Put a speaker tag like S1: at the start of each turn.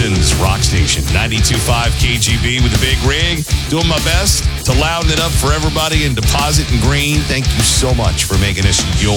S1: Austin's rock station, 92.5 KGB with the big rig. Doing my best to louden it up for everybody in Deposit and Green. Thank you so much for making us your